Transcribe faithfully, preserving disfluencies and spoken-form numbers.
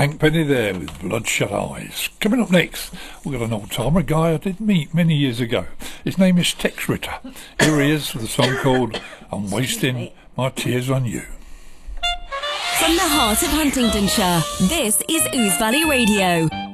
Hank Penny there with Bloodshot Eyes. Coming up next, we've got an old-timer, a guy I did meet many years ago. His name is Tex Ritter. Here he is with a song called I'm Wasting My Tears on You. From the heart of Huntingdonshire, this is Ouse Valley Radio.